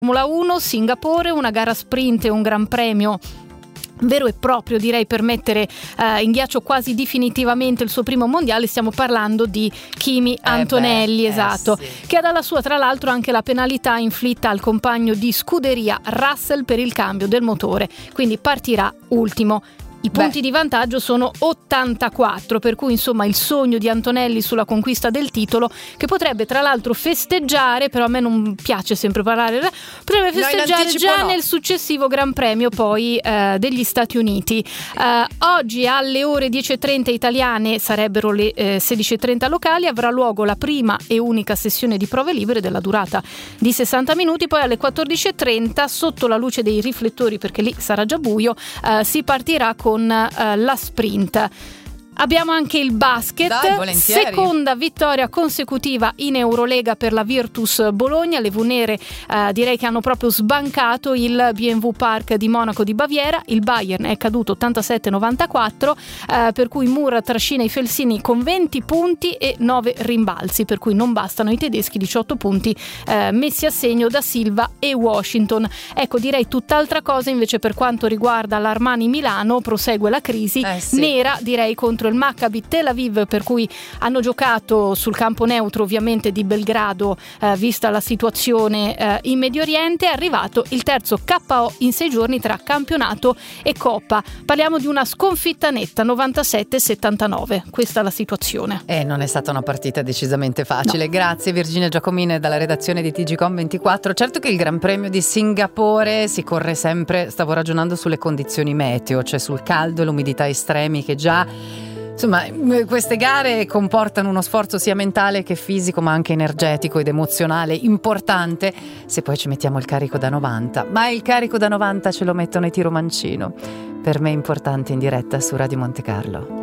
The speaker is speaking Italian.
Formula 1, Singapore, una gara sprint e un gran premio vero e proprio, direi, per mettere in ghiaccio quasi definitivamente il suo primo mondiale. Stiamo parlando di Kimi Antonelli, esatto, sì, che ha dalla sua tra l'altro anche la penalità inflitta al compagno di scuderia Russell per il cambio del motore, quindi partirà ultimo. I punti di vantaggio sono 84, per cui insomma il sogno di Antonelli sulla conquista del titolo, che potrebbe tra l'altro festeggiare, però a me non piace sempre parlare, potrebbe festeggiare già nel successivo Gran Premio poi degli Stati Uniti. Oggi alle ore 10.30 italiane, sarebbero le 16.30 locali, avrà luogo la prima e unica sessione di prove libere della durata di 60 minuti, poi alle 14.30 sotto la luce dei riflettori, perché lì sarà già buio, si partirà con la sprint. Abbiamo anche il basket, seconda vittoria consecutiva in Eurolega per la Virtus Bologna. Le Venere direi che hanno proprio sbancato il BMW Park di Monaco di Baviera. Il Bayern è caduto 87-94, per cui Mura trascina i Felsini con 20 punti e 9 rimbalzi, per cui non bastano i tedeschi, 18 punti messi a segno da Silva e Washington. Ecco, direi tutt'altra cosa invece per quanto riguarda l'Armani Milano. Prosegue la crisi nera, direi, contro il Maccabi Tel Aviv, per cui hanno giocato sul campo neutro ovviamente di Belgrado, vista la situazione in Medio Oriente. È arrivato il terzo KO in 6 giorni tra campionato e Coppa. Parliamo di una sconfitta netta, 97-79. Questa è la situazione. Non è stata una partita decisamente facile. No. Grazie Virginia Giacomini dalla redazione di TGcom24. Certo che il Gran Premio di Singapore si corre sempre, stavo ragionando sulle condizioni meteo, cioè sul caldo e l'umidità estremi che già... Insomma, queste gare comportano uno sforzo sia mentale che fisico, ma anche energetico ed emozionale importante, se poi ci mettiamo il carico da 90. Ma il carico da 90 ce lo mettono i Tiro Mancino. Per me importante in diretta su Radio Monte Carlo.